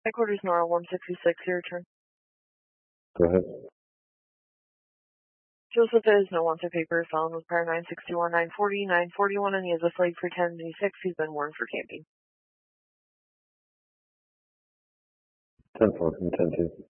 Headquarters Nora 166, your return. Go ahead. Joseph is no wanted paper found with car 961, 940, 941, and he has a flag for 1076. He's been warned for camping. 10-4 from 10-2.